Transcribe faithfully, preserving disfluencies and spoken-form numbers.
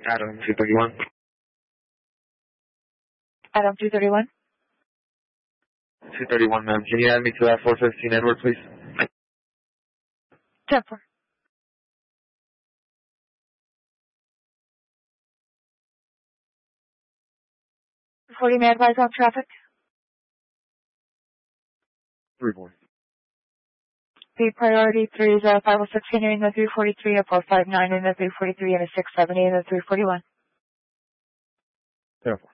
Adam two thirty-one. Adam two thirty-one. two thirty-one, ma'am. Can you add me to that four fifteen Edward, please? ten four. forty may advise on traffic. three four. The priority three is uh, five oh six continuing the three forty-three, a four five nine in the three forty-three, and a six seventy in the three forty-one. ten four.